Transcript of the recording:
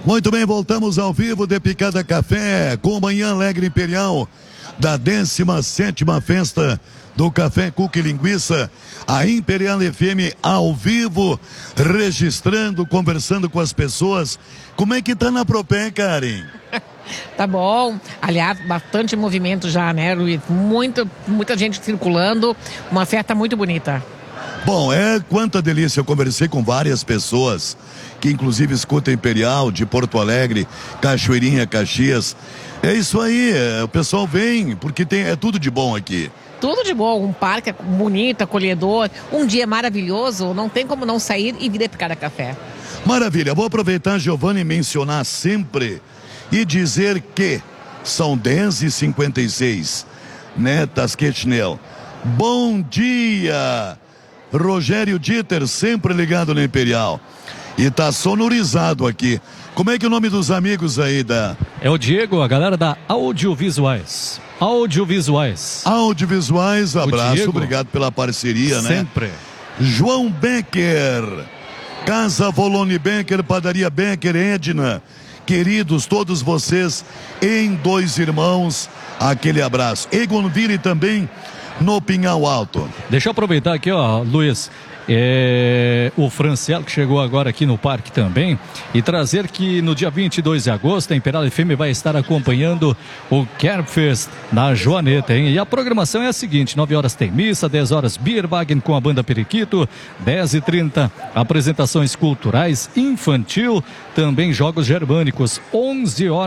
Muito bem, voltamos ao vivo de Picada Café com Manhã Alegre Imperial da 17ª Festa do Café Cuca e Linguiça, a Imperial FM ao vivo, registrando, conversando com as pessoas. Como é que tá na Propé, Karen? Tá bom, aliás, bastante movimento já, né, Luiz? Muita gente circulando, uma festa muito bonita. Bom, quanta delícia, eu conversei com várias pessoas que inclusive escutam Imperial, de Porto Alegre, Cachoeirinha, Caxias. É isso aí, o pessoal vem, porque é tudo de bom aqui. Tudo de bom, um parque bonito, acolhedor, um dia maravilhoso, não tem como não sair e vir a Picada Café. Maravilha, vou aproveitar, Giovanni, e mencionar sempre e dizer que são 10h56, né, Tasquetnel? Bom dia, Rogério Dieter, sempre ligado no Imperial. E tá sonorizado aqui. Como é que é o nome dos amigos aí da... É o Diego, a galera da Audiovisuais. Audiovisuais, abraço, obrigado pela parceria, né? Sempre. João Becker, Casa Volone Becker, Padaria Becker, Edna, queridos, todos vocês em Dois Irmãos, aquele abraço. Egon Vire também no Pinhal Alto. Deixa eu aproveitar aqui, ó, Luiz, o Franciel, que chegou agora aqui no parque também, e trazer que no dia 22 de agosto a Imperial FM vai estar acompanhando o Kerbfest na Joaneta, hein? E a programação é a seguinte: 9 horas tem missa, 10 horas Bierwagen com a banda Periquito, 10h30 apresentações culturais, infantil, também jogos germânicos, 11 horas